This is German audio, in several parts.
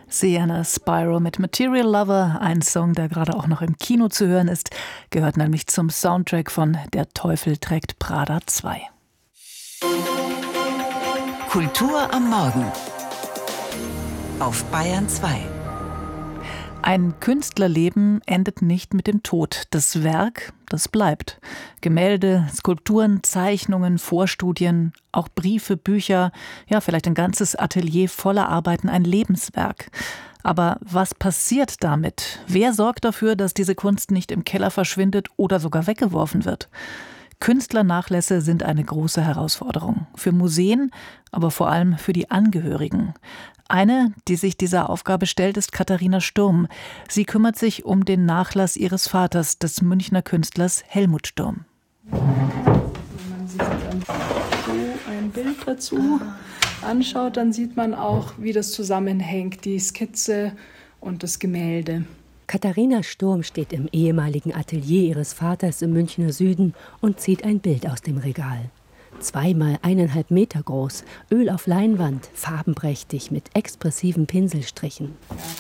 Sienna Spyro mit Material Lover, ein Song, der gerade auch noch im Kino zu hören ist, gehört nämlich zum Soundtrack von Der Teufel trägt Prada 2. Kultur am Morgen auf Bayern 2. Ein Künstlerleben endet nicht mit dem Tod. Das Werk, das bleibt. Gemälde, Skulpturen, Zeichnungen, Vorstudien, auch Briefe, Bücher, ja, vielleicht ein ganzes Atelier voller Arbeiten, ein Lebenswerk. Aber was passiert damit? Wer sorgt dafür, dass diese Kunst nicht im Keller verschwindet oder sogar weggeworfen wird? Künstlernachlässe sind eine große Herausforderung. Für Museen, aber vor allem für die Angehörigen. Eine, die sich dieser Aufgabe stellt, ist Katharina Sturm. Sie kümmert sich um den Nachlass ihres Vaters, des Münchner Künstlers Helmut Sturm. Wenn man sich dann so ein Bild dazu anschaut, dann sieht man auch, wie das zusammenhängt, die Skizze und das Gemälde. Katharina Sturm steht im ehemaligen Atelier ihres Vaters im Münchner Süden und zieht ein Bild aus dem Regal. 2 mal 1,5 Meter groß, Öl auf Leinwand, farbenprächtig mit expressiven Pinselstrichen.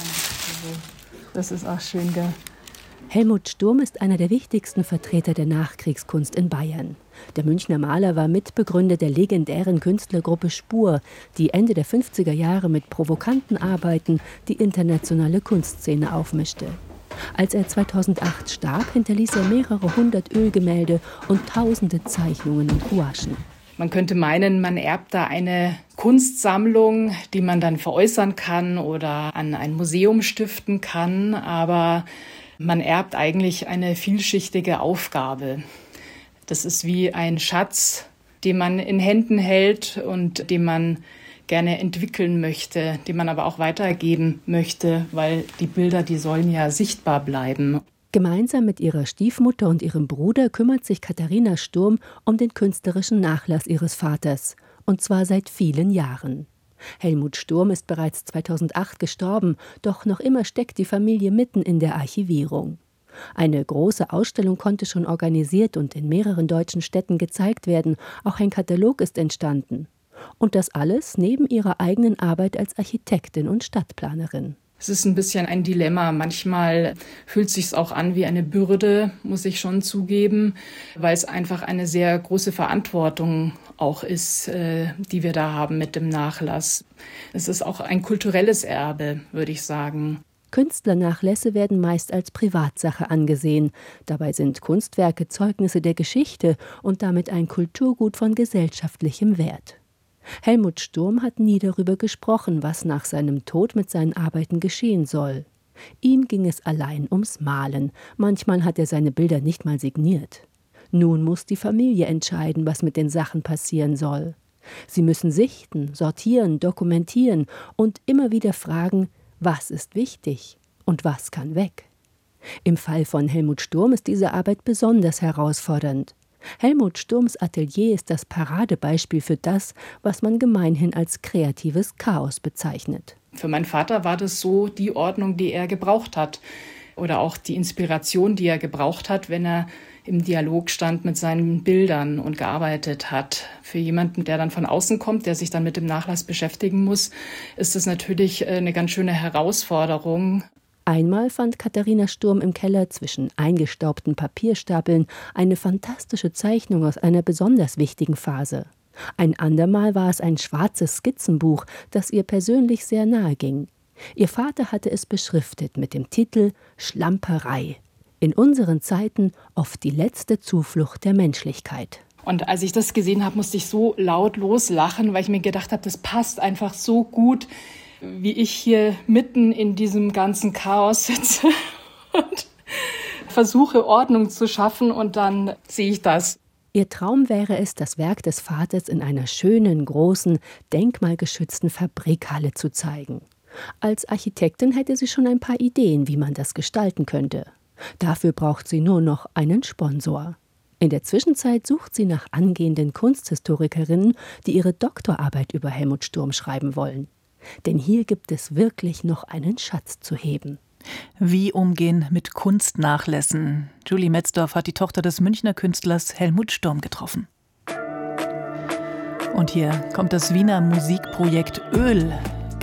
Das ist auch schön, gell? Helmut Sturm ist einer der wichtigsten Vertreter der Nachkriegskunst in Bayern. Der Münchner Maler war Mitbegründer der legendären Künstlergruppe Spur, die Ende der 50er Jahre mit provokanten Arbeiten die internationale Kunstszene aufmischte. Als er 2008 starb, hinterließ er mehrere hundert Ölgemälde und tausende Zeichnungen und Gouachen. Man könnte meinen, man erbt da eine Kunstsammlung, die man dann veräußern kann oder an ein Museum stiften kann, aber man erbt eigentlich eine vielschichtige Aufgabe. Das ist wie ein Schatz, den man in Händen hält und den man gerne entwickeln möchte, den man aber auch weitergeben möchte, weil die Bilder, die sollen ja sichtbar bleiben. Gemeinsam mit ihrer Stiefmutter und ihrem Bruder kümmert sich Katharina Sturm um den künstlerischen Nachlass ihres Vaters, und zwar seit vielen Jahren. Helmut Sturm ist bereits 2008 gestorben, doch noch immer steckt die Familie mitten in der Archivierung. Eine große Ausstellung konnte schon organisiert und in mehreren deutschen Städten gezeigt werden, auch ein Katalog ist entstanden. Und das alles neben ihrer eigenen Arbeit als Architektin und Stadtplanerin. Es ist ein bisschen ein Dilemma. Manchmal fühlt es sich auch an wie eine Bürde, muss ich schon zugeben, weil es einfach eine sehr große Verantwortung auch ist, die wir da haben mit dem Nachlass. Es ist auch ein kulturelles Erbe, würde ich sagen. Künstlernachlässe werden meist als Privatsache angesehen. Dabei sind Kunstwerke Zeugnisse der Geschichte und damit ein Kulturgut von gesellschaftlichem Wert. Helmut Sturm hat nie darüber gesprochen, was nach seinem Tod mit seinen Arbeiten geschehen soll. Ihm ging es allein ums Malen. Manchmal hat er seine Bilder nicht mal signiert. Nun muss die Familie entscheiden, was mit den Sachen passieren soll. Sie müssen sichten, sortieren, dokumentieren und immer wieder fragen, was ist wichtig und was kann weg. Im Fall von Helmut Sturm ist diese Arbeit besonders herausfordernd. Helmut Sturms Atelier ist das Paradebeispiel für das, was man gemeinhin als kreatives Chaos bezeichnet. Für meinen Vater war das so die Ordnung, die er gebraucht hat. Oder auch die Inspiration, die er gebraucht hat, wenn er im Dialog stand mit seinen Bildern und gearbeitet hat. Für jemanden, der dann von außen kommt, der sich dann mit dem Nachlass beschäftigen muss, ist das natürlich eine ganz schöne Herausforderung. Einmal fand Katharina Sturm im Keller zwischen eingestaubten Papierstapeln eine fantastische Zeichnung aus einer besonders wichtigen Phase. Ein andermal war es ein schwarzes Skizzenbuch, das ihr persönlich sehr nahe ging. Ihr Vater hatte es beschriftet mit dem Titel »Schlamperei«. In unseren Zeiten oft die letzte Zuflucht der Menschlichkeit. Und als ich das gesehen habe, musste ich so laut loslachen, weil ich mir gedacht habe, das passt einfach so gut, wie ich hier mitten in diesem ganzen Chaos sitze und versuche, Ordnung zu schaffen, und dann sehe ich das. Ihr Traum wäre es, das Werk des Vaters in einer schönen, großen, denkmalgeschützten Fabrikhalle zu zeigen. Als Architektin hätte sie schon ein paar Ideen, wie man das gestalten könnte. Dafür braucht sie nur noch einen Sponsor. In der Zwischenzeit sucht sie nach angehenden Kunsthistorikerinnen, die ihre Doktorarbeit über Helmut Sturm schreiben wollen. Denn hier gibt es wirklich noch einen Schatz zu heben. Wie umgehen mit Kunstnachlässen? Julie Metzdorf hat die Tochter des Münchner Künstlers Helmut Sturm getroffen. Und hier kommt das Wiener Musikprojekt Öl.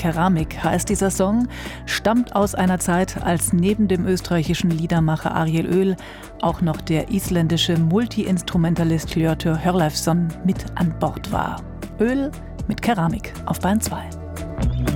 Keramik heißt dieser Song, stammt aus einer Zeit, als neben dem österreichischen Liedermacher Ariel Öl auch noch der isländische Multi-Instrumentalist Hjörtur Hjörleifsson mit an Bord war. Öl mit Keramik auf Bayern 2.